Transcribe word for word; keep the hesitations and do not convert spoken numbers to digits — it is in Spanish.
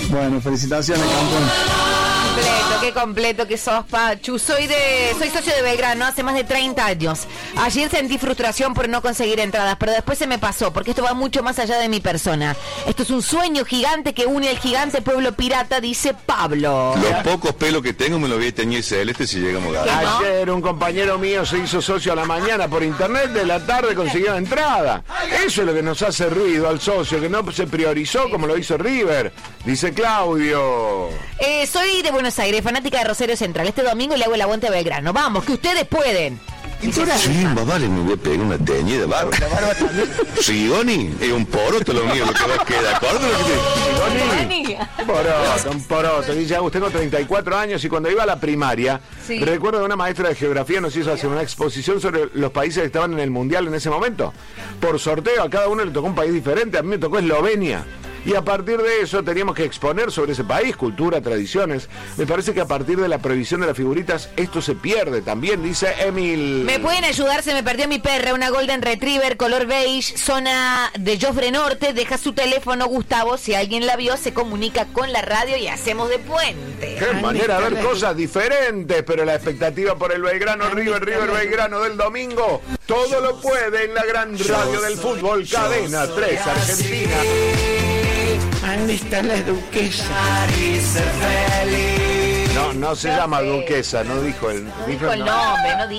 Bueno, felicitaciones, campeón. Completo, qué completo que sos, Pachu. Soy de, soy socio de Belgrano hace más de treinta años. Ayer sentí frustración por no conseguir entradas, pero después se me pasó, porque esto va mucho más allá de mi persona. Esto es un sueño gigante que une al gigante pueblo pirata, dice Pablo. Los pocos pelos que tengo me los voy a teñir celeste si llegamos a ganar. Ayer un compañero mío se hizo socio a la mañana por internet, de la tarde consiguió entrada. Eso es lo que nos hace ruido al socio, que no se priorizó como lo hizo River, dice Claudio. Eh, soy de Buenos Aires, fanática de Rosario Central. Este domingo le hago el aguante a Belgrano. Vamos, que ustedes pueden. Sí, más vale, me voy a pegar una teñida de barba. Sigoni, es un poroto lo mío, lo que va a quedar. ¿Acuerdo lo que te Sigoni? Poroto, un poroto. Dice, Agus, tengo treinta y cuatro años y cuando iba a la primaria, sí. recuerdo que una maestra de geografía nos hizo hacer una exposición sobre los países que estaban en el mundial en ese momento. Por sorteo, a cada uno le tocó un país diferente. A mí me tocó Eslovenia. Y a partir de eso teníamos que exponer sobre ese país, cultura, tradiciones. Me parece que a partir de la prohibición de las figuritas esto se pierde también, dice Emil. ¿Me pueden ayudar? Se me perdió mi perra, una Golden Retriever color beige, zona de Jofre Norte. Deja su teléfono, Gustavo. Si alguien la vio, se comunica con la radio y hacemos de puente. Qué Ay, manera de ver cosas diferentes, pero la expectativa por el Belgrano, Ay, River, River, Belgrano del domingo. Todo lo puede en la gran radio del fútbol, Cadena tres Argentina. ¿Dónde está la duquesa? No, no se llama duquesa, no dijo el, dijo el nombre, no dijo.